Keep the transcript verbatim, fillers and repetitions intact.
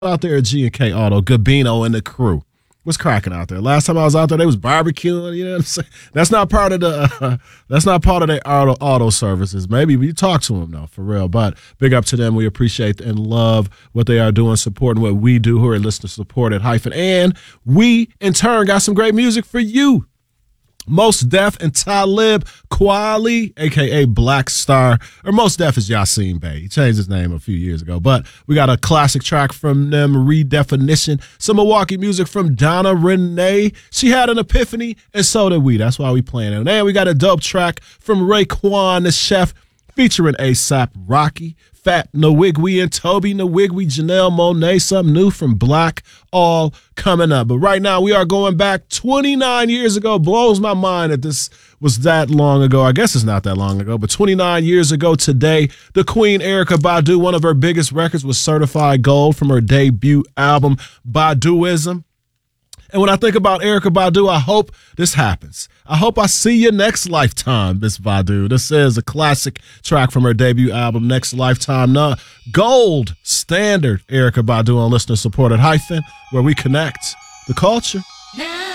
out there at G and K Auto, Gabino and the crew. What's cracking out there? Last time I was out there, they was barbecuing. You know what I'm saying? That's not part of the. Uh, that's not part of their auto auto services. Maybe we talk to them though, for real. But big up to them. We appreciate and love what they are doing, supporting what we do. Who are listening, support at Hyphen, and we in turn got some great music for you. Mos Def and Talib Kweli, a k a. Black Star, or Mos Def is Yasin Bey. He changed his name a few years ago, but we got a classic track from them, Redefinition, some Milwaukee music from Donna Renee. She had an epiphany, and so did we. That's why we playing it. And we got a dope track from Raekwon the Chef featuring ASAP Rocky, Fat Nwigwe and Toby Nwigwe, Janelle Monáe, something new from Black, all coming up. But right now we are going back twenty-nine years ago. Blows my mind that this was that long ago. I guess it's not that long ago, but twenty-nine years ago today, the Queen Erykah Badu, one of her biggest records, was certified gold from her debut album, Baduizm. And when I think about Erykah Badu, I hope this happens. I hope I see you next lifetime, Miss Badu. This is a classic track from her debut album, Next Lifetime. Now, gold standard Erykah Badu on listener supported Hyphen, where we connect the culture